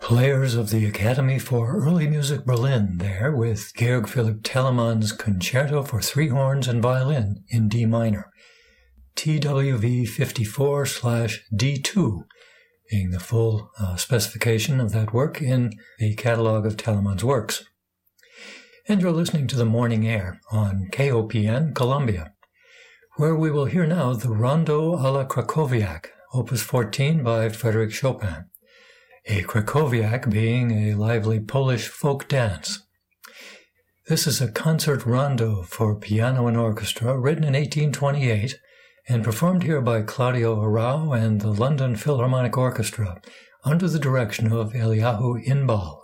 Players of the Academy for Early Music Berlin there with Georg Philipp Telemann's Concerto for Three Horns and Violin in D minor, TWV 54/D2 being the full specification of that work in the catalog of Telemann's works. And you're listening to The Morning Air on KOPN Columbia, where we will hear now the Rondo a la Krakowiak, Opus 14 by Frédéric Chopin. A Krakowiak being a lively Polish folk dance. This is a concert rondo for piano and orchestra written in 1828 and performed here by Claudio Arrau and the London Philharmonic Orchestra under the direction of Eliyahu Inbal.